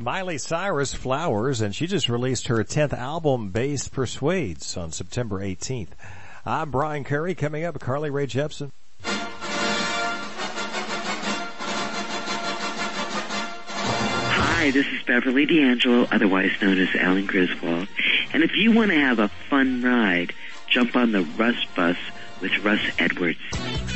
Miley Cyrus Flowers, and she just released her 10th album, Bass Persuades, on September 18th. I'm Brian Curry. Coming up, Carly Rae Jepsen. Hi, this is Beverly D'Angelo, otherwise known as Ellen Griswold. And if you want to have a fun ride, jump on the Russ Bus with Russ Edwards.